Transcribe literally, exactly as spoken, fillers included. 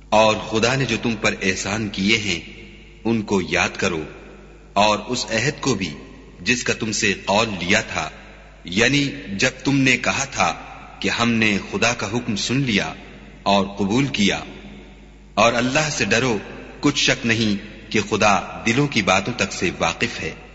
और खुदा ने जो तुम पर एहसान किए हैं उनको याद करो, और उस अहद को भी जिसका तुमसे कौल लिया था, यानी जब तुमने कहा था कि हमने खुदा का हुक्म सुन लिया और कबूल किया। और अल्लाह से डरो, कुछ शक नहीं कि खुदा दिलों की बातों तक से वाकिफ है।